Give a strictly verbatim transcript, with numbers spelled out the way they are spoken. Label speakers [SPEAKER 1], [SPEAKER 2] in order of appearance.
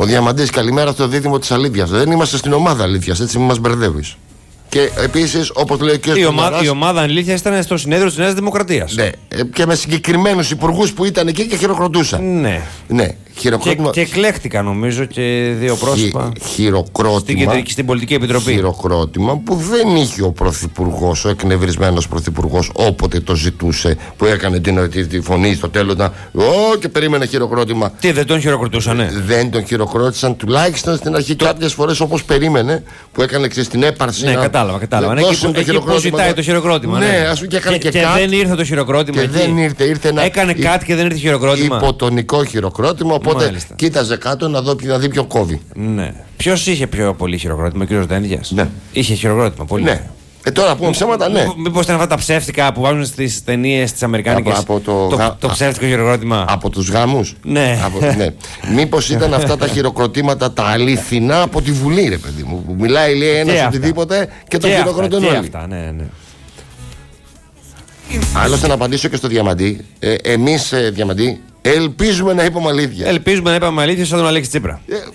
[SPEAKER 1] Ο Διαμαντής, καλημέρα στο δίδυμο της αλήθειας. Δεν είμαστε στην ομάδα αλήθειας, έτσι μην μας μπερδεύεις. Και επίσης, όπως λέει και ο
[SPEAKER 2] η, ομα, η ομάδα αλήθειας ήταν στο συνέδριο της Νέας Δημοκρατίας.
[SPEAKER 1] Ναι, και με συγκεκριμένους υπουργούς που ήταν εκεί και χειροκροτούσαν.
[SPEAKER 2] Ναι.
[SPEAKER 1] Ναι. Χειροκρότημα...
[SPEAKER 2] Και, και εκλέχτηκαν νομίζω και δύο πρόσωπα.
[SPEAKER 1] Χει, χειροκρότημα.
[SPEAKER 2] Στην, κεντρική, στην Πολιτική Επιτροπή.
[SPEAKER 1] Χειροκρότημα που δεν είχε ο πρωθυπουργός, ο εκνευρισμένος πρωθυπουργός, όποτε το ζητούσε, που έκανε την, τη, τη φωνή στο τέλος να. Ω, και περίμενε χειροκρότημα.
[SPEAKER 2] Τι, δεν τον χειροκροτούσανε.
[SPEAKER 1] Δεν τον χειροκρότησαν τουλάχιστον στην αρχή το... κάποιες φορές όπως περίμενε, που έκανε και στην έπαρση.
[SPEAKER 2] Ναι,
[SPEAKER 1] να...
[SPEAKER 2] κατάλαβα, κατάλαβα. Ναι, εκεί που, εκεί που ζητάει το χειροκρότημα.
[SPEAKER 1] Ναι,
[SPEAKER 2] ναι.
[SPEAKER 1] ας πούμε και έκανε και,
[SPEAKER 2] και, και δεν ήρθε το χειροκρότημα.
[SPEAKER 1] Και δεν ήρθε, ήρθε ένα...
[SPEAKER 2] Έκανε κάτι και δεν ήρθε χειροκρότημα.
[SPEAKER 1] Υποτονικό χειροκρότημα. Οπότε
[SPEAKER 2] Μάλιστα.
[SPEAKER 1] κοίταζε κάτω να, δω, να δει ποιο κόβει.
[SPEAKER 2] Ναι. Ποιος είχε πιο πολύ χειροκρότημα, ο κύριος Δένδιας?
[SPEAKER 1] Ναι.
[SPEAKER 2] Είχε χειροκρότημα πολύ.
[SPEAKER 1] Ναι. Ε, τώρα πούμε ψέματα, ναι.
[SPEAKER 2] Μήπως ήταν αυτά τα ψεύτικα που βάζουν στις ταινίες τις αμερικάνικες?
[SPEAKER 1] Από, από το,
[SPEAKER 2] το,
[SPEAKER 1] γα...
[SPEAKER 2] το ψεύτικο χειροκρότημα.
[SPEAKER 1] Από τους γάμους.
[SPEAKER 2] Ναι.
[SPEAKER 1] Από, ναι. Μήπως ήταν αυτά τα χειροκροτήματα τα αληθινά από τη Βουλή, ρε παιδί μου. Που μιλάει, λέει ένας οτιδήποτε και το χειροκροτούν όλοι.
[SPEAKER 2] Αυτά, ναι, ναι.
[SPEAKER 1] Άλλωστε να απαντήσω και στο Διαμαντή. Ε, εμείς, ε, Διαμαντή, ελπίζουμε να είπαμε αλήθεια.
[SPEAKER 2] Ελπίζουμε να είπαμε αλήθεια σαν τον Αλέξη Τσίπρα.
[SPEAKER 1] Ε,